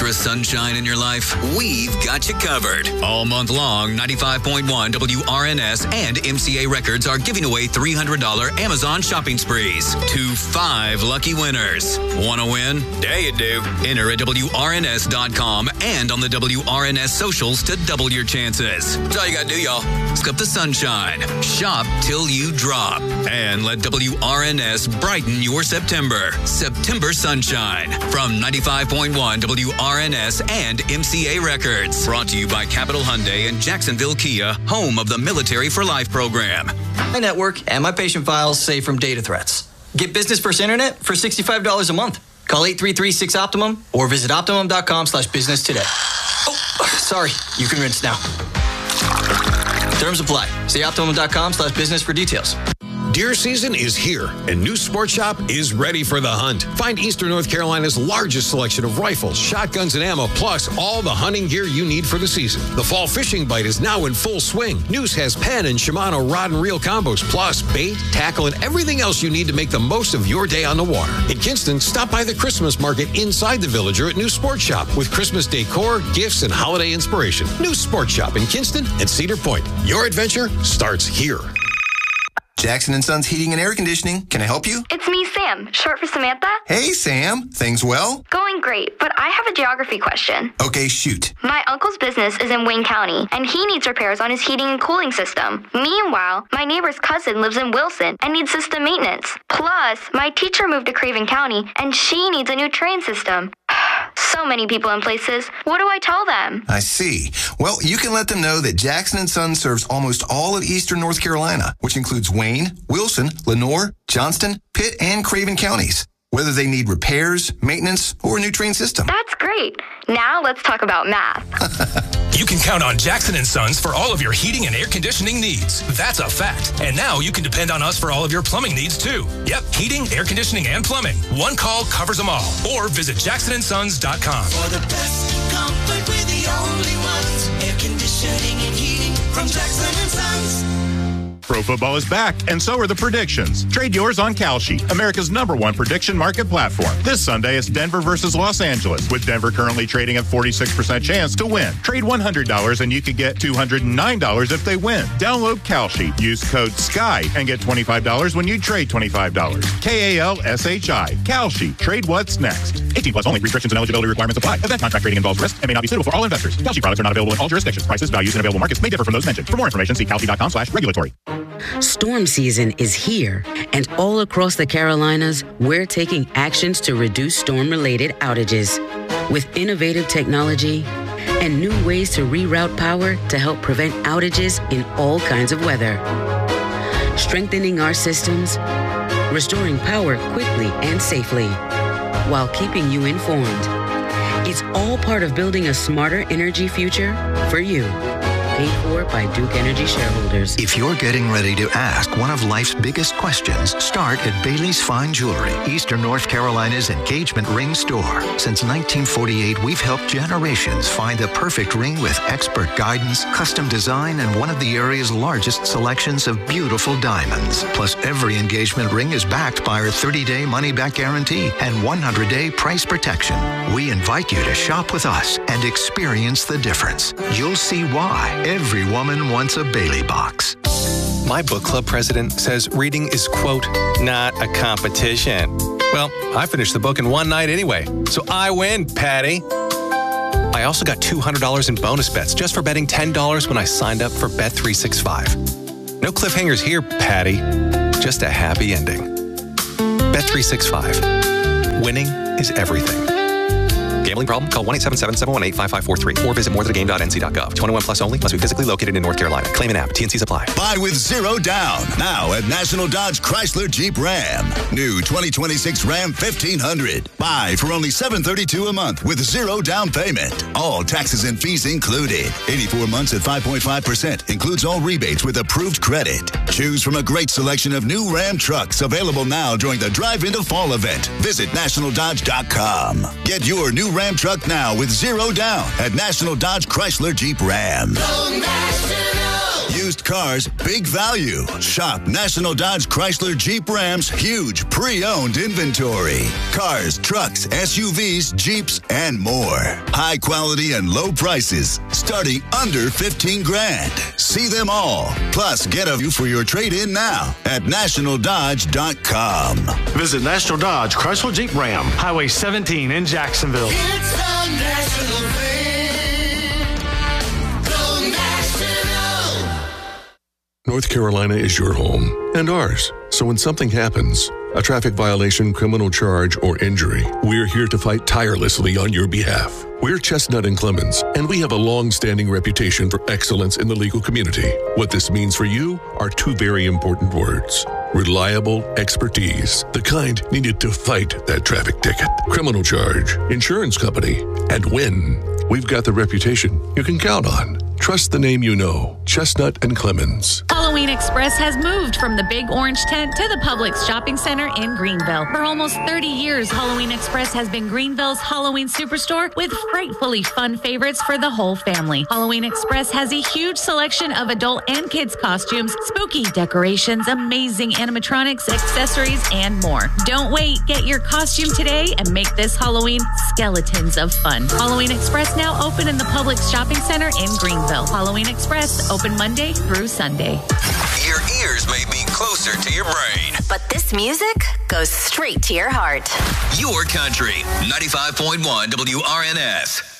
extra sunshine in your life? We've got you covered. All month long, 95.1 WRNS and MCA Records are giving away $300 Amazon shopping sprees to 5 lucky winners. Want to win? Yeah, you do. Enter at WRNS.com and on the WRNS socials to double your chances. That's all you got to do, y'all. Scoop the sunshine. Shop till you drop. And let WRNS brighten your September. September Sunshine from 95.1 WRNS and MCA Records. Brought to you by Capital Hyundai and Jacksonville Kia, home of the Military for Life program. My network and my patient files safe from data threats. Get Business First Internet for $65 a month. Call 833-6-OPTIMUM or visit Optimum.com/business today. Oh, sorry. You can rinse now. Terms apply. See Optimum.com/business for details. Deer season is here, and New Sport Shop is ready for the hunt. Find Eastern North Carolina's largest selection of rifles, shotguns, and ammo, plus all the hunting gear you need for the season. The fall fishing bite is now in full swing. News has Penn and Shimano rod and reel combos, plus bait, tackle, and everything else you need to make the most of your day on the water. In Kinston, stop by the Christmas market inside the Villager at New Sport Shop with Christmas decor, gifts, and holiday inspiration. New Sport Shop in Kinston and Cedar Point. Your adventure starts here. Jackson & Sons Heating and Air Conditioning. Can I help you? It's me, Sam, short for Samantha. Hey, Sam. Things well? Going great, but I have a geography question. Okay, shoot. My uncle's business is in Wayne County, and he needs repairs on his heating and cooling system. Meanwhile, my neighbor's cousin lives in Wilson and needs system maintenance. Plus, my teacher moved to Craven County, and she needs a new train system. So many people and places. What do I tell them? I see. Well, you can let them know that Jackson & Sons serves almost all of eastern North Carolina, which includes Wayne, Wilson, Lenoir, Johnston, Pitt, and Craven counties. Whether they need repairs, maintenance, or a new train system. That's great. Now let's talk about math. You can count on Jackson & Sons for all of your heating and air conditioning needs. That's a fact. And now you can depend on us for all of your plumbing needs, too. Yep, heating, air conditioning, and plumbing. One call covers them all. Or visit jacksonsons.com. For the best comfort, we're the only ones. Air conditioning and heating from Jackson & Sons. Pro football is back, and so are the predictions. Trade yours on Kalshi, America's #1 prediction market platform. This Sunday, it's Denver versus Los Angeles, with Denver currently trading at 46% chance to win. Trade $100 and you could get $209 if they win. Download Kalshi, use code SKY, and get $25 when you trade $25. KALSHI. Kalshi. Trade what's next. 18 plus only. Restrictions and eligibility requirements apply. Event contract trading involves risk and may not be suitable for all investors. Kalshi products are not available in all jurisdictions. Prices, values, and available markets may differ from those mentioned. For more information, see kalshi.com/regulatory. Storm season is here, and all across the Carolinas, we're taking actions to reduce storm-related outages. With innovative technology and new ways to reroute power to help prevent outages in all kinds of weather. Strengthening our systems, restoring power quickly and safely, while keeping you informed. It's all part of building a smarter energy future for you. Paid for by Duke Energy shareholders. If you're getting ready to ask one of life's biggest questions, start at Bailey's Fine Jewelry, Eastern North Carolina's engagement ring store. Since 1948, we've helped generations find the perfect ring with expert guidance, custom design, and one of the area's largest selections of beautiful diamonds. Plus, every engagement ring is backed by our 30-day money-back guarantee and 100-day price protection. We invite you to shop with us and experience the difference. You'll see why. Every woman wants a Bailey box. My book club president says reading is, quote, not a competition. Well, I finished the book in one night anyway, so I win, Patty. I also got $200 in bonus bets just for betting $10 when I signed up for Bet365. No cliffhangers here, Patty. Just a happy ending. Bet365. Winning is everything. Gambling problem? Call 1-877-718-5543 or visit morethanagame.nc.gov. 21 plus only. Must be physically located in North Carolina. Claim an app. T&Cs apply. Buy with zero down. Now at National Dodge Chrysler Jeep Ram. New 2026 Ram 1500. Buy for only $732 a month with zero down payment. All taxes and fees included. 84 months at 5.5%. Includes all rebates with approved credit. Choose from a great selection of new Ram trucks available now during the Drive Into Fall event. Visit nationaldodge.com. Get your new Ram truck now with zero down at National Dodge Chrysler Jeep Ram. Go National! Used cars, big value. Shop National Dodge Chrysler Jeep Ram's huge pre-owned inventory. Cars, trucks, SUVs, Jeeps, and more. High quality and low prices, starting under 15 grand. See them all. Plus, get a view for your trade-in now at nationaldodge.com. Visit National Dodge Chrysler Jeep Ram, Highway 17 in Jacksonville. It's a national thing. Go national. North Carolina is your home and ours. So when something happens, a traffic violation, criminal charge, or injury, we're here to fight tirelessly on your behalf. We're Chestnut and Clemens, and we have a long-standing reputation for excellence in the legal community. What this means for you are two very important words: reliable expertise, the kind needed to fight that traffic ticket, criminal charge, insurance company, and win. We've got the reputation you can count on. Trust the name you know, Chestnut and Clemens. Halloween Express has moved from the big orange tent to the Publix Shopping Center in Greenville. For almost 30 years, Halloween Express has been Greenville's Halloween superstore with frightfully fun favorites for the whole family. Halloween Express has a huge selection of adult and kids costumes, spooky decorations, amazing animatronics, accessories, and more. Don't wait. Get your costume today and make this Halloween skeletons of fun. Halloween Express now open in the Publix Shopping Center in Greenville. Halloween Express, open Monday through Sunday. Your ears may be closer to your brain, but this music goes straight to your heart. Your country, 95.1 WRNS.